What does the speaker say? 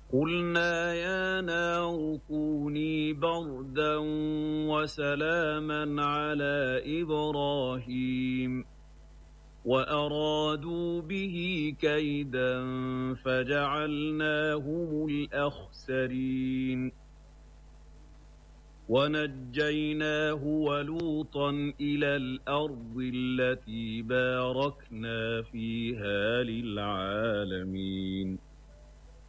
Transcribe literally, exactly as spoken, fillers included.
قلنا يا نار كوني بردا وسلاما على إبراهيم وأرادوا به كيدا فجعلناهم الأخسرين ونجيناه ولوطا إلى الأرض التي باركنا فيها للعالمين